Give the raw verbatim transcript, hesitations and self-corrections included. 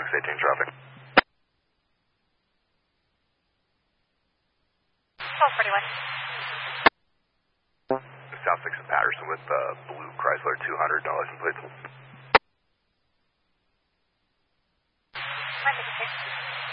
eighteen traffic. twelve forty-one. South six of Patterson with uh, blue Chrysler two hundred, no license plate.